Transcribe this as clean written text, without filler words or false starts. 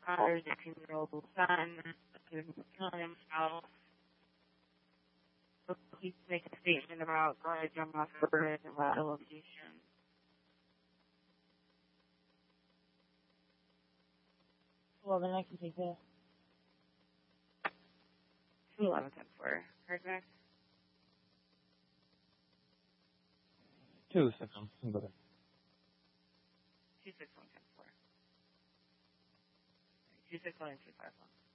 father's 18-year-old son who's killing himself. So he's making a statement about going to jump off the bridge and that location. Well, then I can take this. 211-10-4. Perfect. 2 seconds. 261-10-4. 261 and 251.